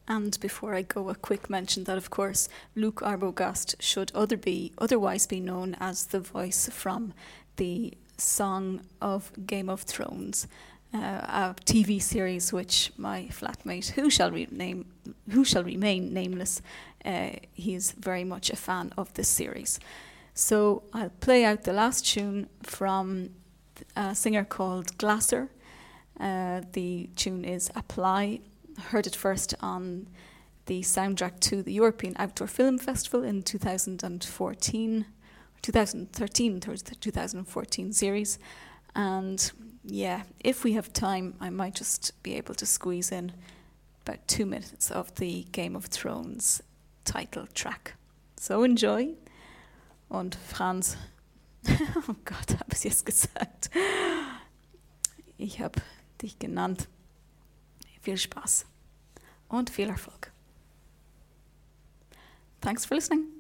And before I go, a quick mention that, of course, Luke Arbogast should otherwise be known as the voice from the Song of Game of Thrones, a TV series which my flatmate, who shall remain nameless, he is very much a fan of this series. So I'll play out the last tune from a singer called Glasser. The tune is Apply. Heard it first on the soundtrack to the European Outdoor Film Festival in 2013, there was the 2014 series. And yeah, if we have time, I might just be able to squeeze in about 2 minutes of the Game of Thrones title track. So enjoy. Und Franz, oh Gott, habe ich jetzt gesagt. Ich habe dich genannt. Viel Spaß und viel Erfolg. Thanks for listening.